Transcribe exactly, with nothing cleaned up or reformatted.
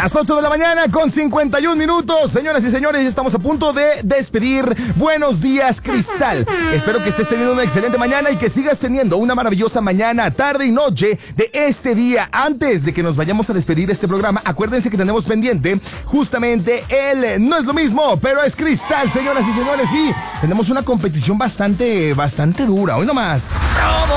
Las ocho de la mañana con cincuenta y un minutos. Señoras y señores, estamos a punto de despedir. Buenos días, Cristal. Espero que estés teniendo una excelente mañana y que sigas teniendo una maravillosa mañana, tarde y noche de este día. Antes de que nos vayamos a despedir este programa, acuérdense que tenemos pendiente justamente el No es lo mismo, pero es Cristal, señoras y señores. Sí, tenemos una competición bastante, bastante dura. Hoy nomás.